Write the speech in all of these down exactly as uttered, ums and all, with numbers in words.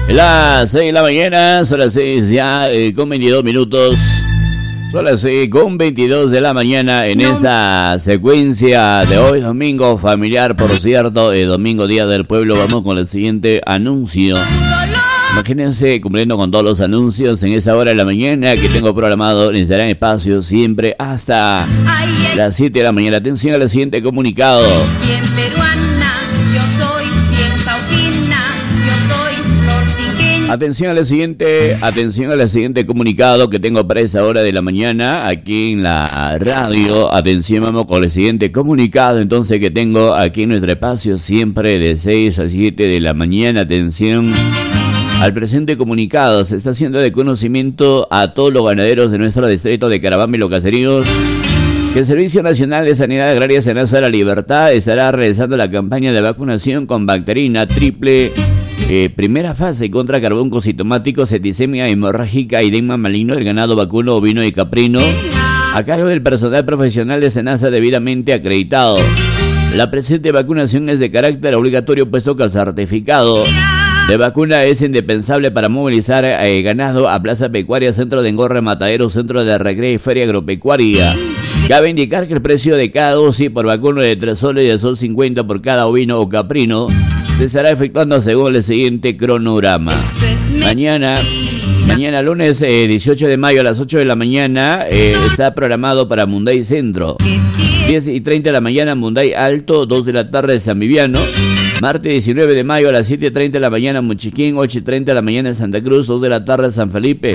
Las seis de la mañana, son las seis ya eh, con veintidós minutos. Son las seis con veintidós de la mañana en esta secuencia de hoy, domingo familiar, por cierto, el domingo Día del Pueblo. Vamos con el siguiente anuncio. Imagínense cumpliendo con todos los anuncios en esa hora de la mañana que tengo programado. Necesitarán espacio siempre hasta las siete de la mañana. Atención al siguiente comunicado. Bien peruana, yo soy bien pauquina, yo soy florcinqueña. Atención al siguiente, atención al siguiente comunicado que tengo para esa hora de la mañana aquí en la radio. Atención, vamos con el siguiente comunicado entonces que tengo aquí en nuestro espacio siempre de seis a siete de la mañana. Atención al presente comunicado. Se está haciendo de conocimiento a todos los ganaderos de nuestro distrito de Carabamba y Los Caseríos que el Servicio Nacional de Sanidad Agraria Senasa de la Libertad estará realizando la campaña de vacunación con bacterina triple eh, primera fase contra carbón citomático, septicemia hemorrágica y edema maligno del ganado vacuno, ovino y caprino a cargo del personal profesional de Senasa debidamente acreditado. La presente vacunación es de carácter obligatorio puesto que el certificado de vacuna es indispensable para movilizar eh, ganado a plaza pecuaria, centro de engorre, matadero, centro de recreo y feria agropecuaria. Cabe indicar que el precio de cada dosis por vacuna de tres soles y de sol cincuenta por cada ovino o caprino se estará efectuando según el siguiente cronograma. Mañana, mañana lunes eh, dieciocho de mayo a las ocho de la mañana eh, está programado para Munday Centro. diez y treinta de la mañana Munday Alto, dos de la tarde San Viviano. Martes diecinueve de mayo a las siete y treinta de la mañana Muchiquín, ocho y treinta de la mañana Santa Cruz, dos de la tarde San Felipe.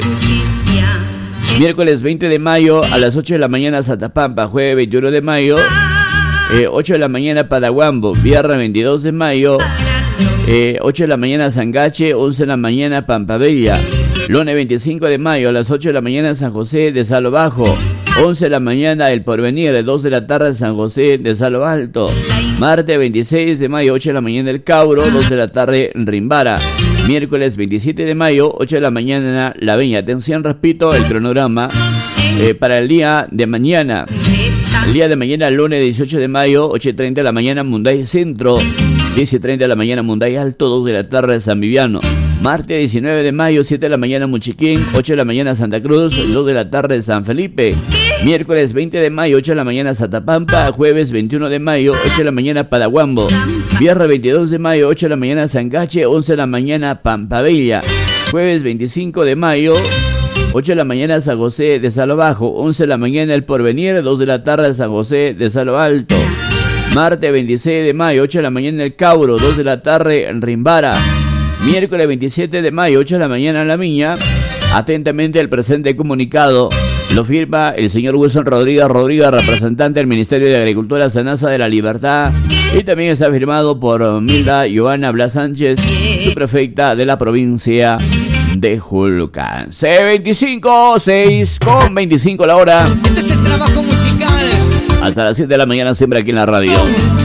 Miércoles veinte de mayo a las ocho de la mañana Satapampa, jueves veintiuno de mayo, eh, ocho de la mañana Padahuambo, viernes veintidós de mayo, eh, ocho de la mañana Sangache, once de la mañana Pampabella, lunes veinticinco de mayo a las ocho de la mañana San José de Salo Bajo, once de la mañana El Porvenir, dos de la tarde San José de Salo Alto. Martes veintiséis de mayo, ocho de la mañana El Cauro, dos de la tarde Rimbara. Miércoles veintisiete de mayo, ocho de la mañana La Viña. Atención, repito, el cronograma eh, para el día de mañana. El día de mañana, lunes dieciocho de mayo, ocho y treinta de la mañana Munday Centro, diez y treinta de la mañana Munday Alto, dos de la tarde San Viviano. Martes diecinueve de mayo, siete de la mañana Muchiquín, ocho de la mañana Santa Cruz, dos de la tarde San Felipe. Miércoles veinte de mayo, ocho de la mañana Satapampa. Jueves veintiuno de mayo, ocho de la mañana Padahuambo. Viernes veintidós de mayo, ocho de la mañana Sangache, once de la mañana Pampabella. Jueves veinticinco de mayo, ocho de la mañana San José de Salo Bajo. once de la mañana El Porvenir, dos de la tarde San José de Salo Alto. Martes veintiséis de mayo, ocho de la mañana El Cauro, dos de la tarde Rimbara. Miércoles veintisiete de mayo, ocho de la mañana La Viña. Atentamente el presente comunicado lo firma el señor Wilson Rodríguez Rodríguez, representante del Ministerio de Agricultura Senasa de la Libertad, y también está firmado por Milda Joana Blas Sánchez, subprefecta de la provincia de Julcán. C veinticinco, seis con veinticinco la hora. Este es el trabajo musical. Hasta las siete de la mañana siempre aquí en la radio.